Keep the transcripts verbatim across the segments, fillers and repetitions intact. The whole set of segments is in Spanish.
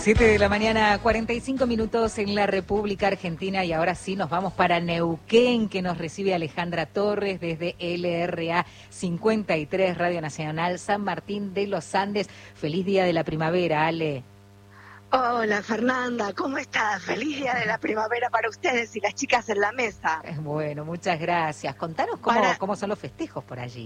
siete de la mañana, cuarenta y cinco minutos en la República Argentina, y ahora sí nos vamos para Neuquén, que nos recibe Alejandra Torres desde L R A cincuenta y tres, Radio Nacional San Martín de los Andes. Feliz día de la primavera, Ale. Hola Fernanda, ¿cómo estás? Feliz día de la primavera para ustedes y las chicas en la mesa. Bueno, muchas gracias. Contanos cómo, para... cómo son los festejos por allí.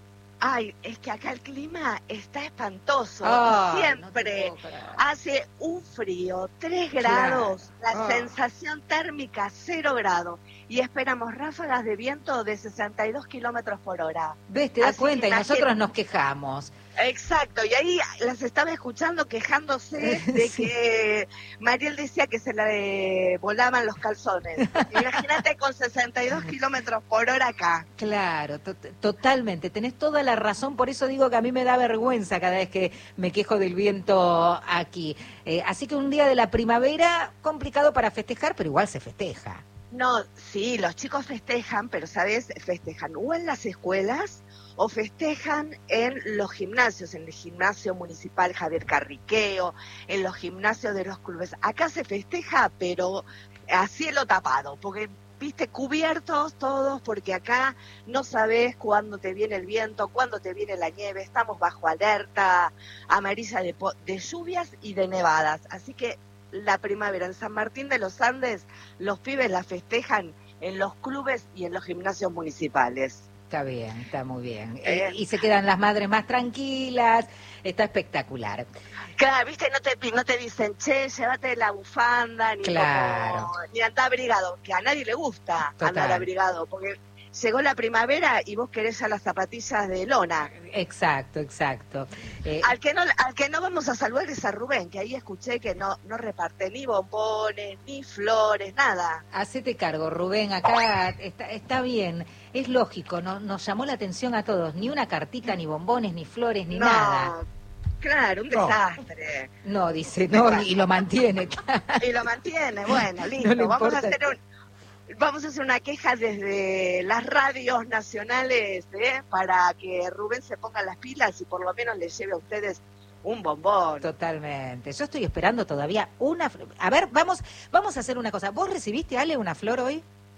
Ay, es que acá el clima está espantoso. Oh, Siempre no hace un frío, tres grados, claro. la oh. sensación térmica cero grados. Y esperamos ráfagas de viento de sesenta y dos kilómetros por hora. ¿Ves? Te das Así cuenta, y imagínate... nosotros nos quejamos. Exacto, y ahí las estaba escuchando quejándose de sí. que Mariel decía que se le volaban los calzones. Imagínate con sesenta y dos kilómetros por hora acá. Claro, to totalmente, tenés toda la razón, por eso digo que a mí me da vergüenza cada vez que me quejo del viento aquí. Eh, así que un día de la primavera complicado para festejar, pero igual se festeja. No, sí, los chicos festejan, pero ¿sabes? Festejan o en las escuelas o festejan en los gimnasios, en el gimnasio municipal Javier Carriqueo, en los gimnasios de los clubes. Acá se festeja, pero a cielo tapado, porque, viste, cubiertos todos, porque acá no sabes cuándo te viene el viento, cuándo te viene la nieve. Estamos bajo alerta amarilla de, de lluvias y de nevadas. Así que la primavera en San Martín de los Andes, los pibes la festejan en los clubes y en los gimnasios municipales. Está bien, está muy bien. Eh, eh, y se quedan las madres más tranquilas, está espectacular. Claro, viste, no te no te dicen, che, llévate la bufanda, ni, claro. como, ni andar abrigado, que a nadie le gusta Total. andar abrigado, porque llegó la primavera y vos querés ya las zapatillas de lona. Exacto, exacto. Eh, al que no al que no vamos a saludar es a Rubén, que ahí escuché que no no reparte ni bombones, ni flores, nada. Hacete cargo, Rubén, acá está, está bien, es lógico, no, nos llamó la atención a todos, ni una cartita, ni bombones, ni flores, ni no, nada. Claro, un no. desastre. No, dice, no, y lo mantiene. Y lo mantiene, bueno, listo, no vamos a hacer un... Vamos a hacer una queja desde las radios nacionales, ¿eh? Para que Rubén se ponga las pilas y por lo menos le lleve a ustedes un bombón. Totalmente. Yo estoy esperando todavía una... A ver, vamos vamos a hacer una cosa. ¿Vos recibiste, Ale, una flor hoy?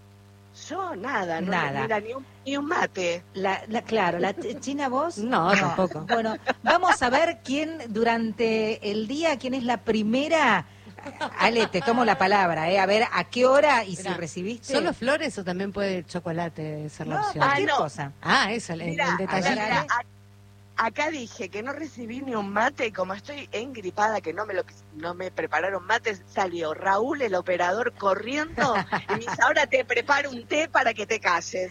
Yo nada, no, nada. Mira, ni, un, ni un mate. La, la, claro, la China, ¿vos? No, no, tampoco. Bueno, vamos a ver quién durante el día, quién es la primera... Ale, te tomo la palabra, ¿eh? A ver, ¿a qué hora y Mirá, si recibiste? ¿Solo flores o también puede chocolate ser la no, opción? Cualquier ah, no. cosa. Ah, eso, el, Mirá, el detalle. Mira, a, acá dije que no recibí ni un mate y como estoy engripada, que no me lo no me prepararon mates, salió Raúl, el operador, corriendo y me dice, ahora te preparo un té para que te calles.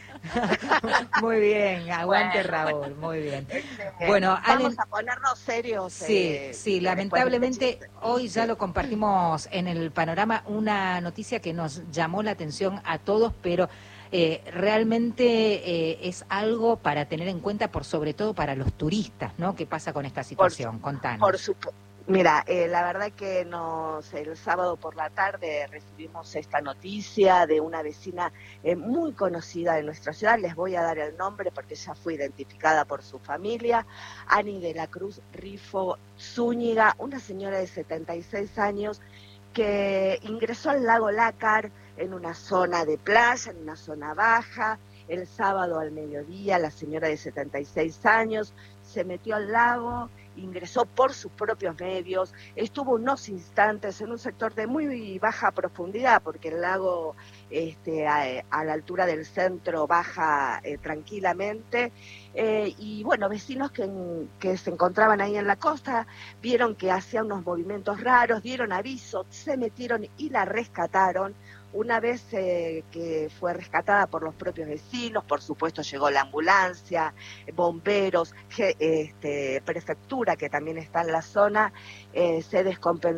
Muy bien, aguante bueno, Raúl, muy bien. Excelente. Bueno, vamos Ale, a ponernos serios. Sí, eh, sí, lamentablemente hoy ya lo compartimos en el panorama, una noticia que nos llamó la atención a todos, pero eh, realmente eh, es algo para tener en cuenta, por sobre todo para los turistas, ¿no? ¿Qué pasa con esta situación? Por, Contanos. Por supuesto. Mira, eh, la verdad que nos el sábado por la tarde recibimos esta noticia de una vecina eh, muy conocida de nuestra ciudad. Les voy a dar el nombre porque ya fue identificada por su familia. Ani de la Cruz Rifo Zúñiga, una señora de setenta y seis años que ingresó al lago Lácar en una zona de playa, en una zona baja. El sábado al mediodía, la señora de setenta y seis años se metió al lago, ingresó por sus propios medios, estuvo unos instantes en un sector de muy baja profundidad, porque el lago este, a, a la altura del centro baja eh, tranquilamente, eh, y bueno, vecinos que, que se encontraban ahí en la costa vieron que hacía unos movimientos raros, dieron aviso, se metieron y la rescataron. Una vez eh, que fue rescatada por los propios vecinos, por supuesto llegó la ambulancia, bomberos, ge, este, prefectura que también está en la zona, eh, se descompensó